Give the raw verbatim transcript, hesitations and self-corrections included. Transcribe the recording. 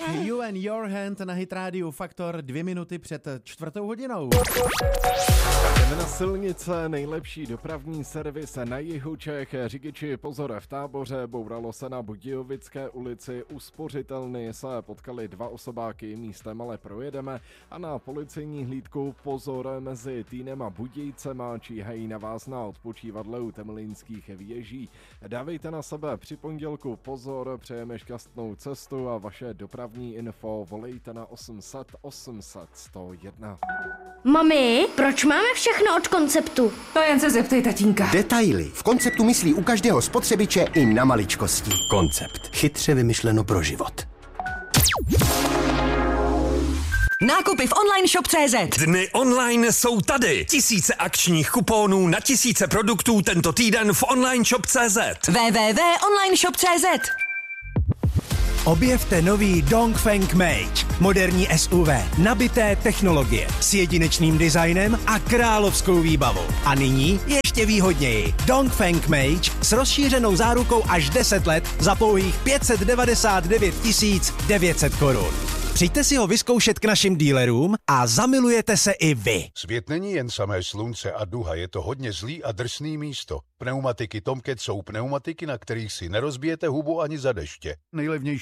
You and Your Hand na Hit Radio Faktor dvě minuty před čtvrtou hodinou. Jdeme na silnice, nejlepší dopravní servis na jihu Čech. Řidiči pozor, v Táboře bouralo se na Budějovické ulici. U spořitelny se potkali dva osobáky, místem ale projedeme. A na policejní hlídku pozor, mezi Týnem a Budějcema číhají na vás na odpočívadle u Temelínských věží. Dávejte na sebe při pondělku pozor, přejeme šťastnou cestu a vaše dopravní info volejte na osm set osm set sto jedna. Mami, proč máme všechno od Konceptu? To jen se zeptej tatínka. Detaily. V Konceptu myslí u každého spotřebiče i na maličkosti. Koncept. Chytře vymyšleno pro život. Nákupy v online shop tečka cé zet. Dny online jsou tady. Tisíce akčních kuponů na tisíce produktů tento týden v online shop tečka cé zet. w w w tečka online shop tečka cé zet. Objevte nový Dongfeng Mage, moderní S U V, nabité technologie, s jedinečným designem a královskou výbavou. A nyní ještě výhodněji. Dongfeng Mage s rozšířenou zárukou až deset let za pouhých pět set devadesát devět tisíc devět set korun. Přijďte si ho vyzkoušet k našim dealerům a zamilujete se i vy. Svět není jen samé slunce a duha, je to hodně zlý a drsný místo. Pneumatiky Tomcat jsou pneumatiky, na kterých si nerozbijete hubu ani za deště. Nejlevnější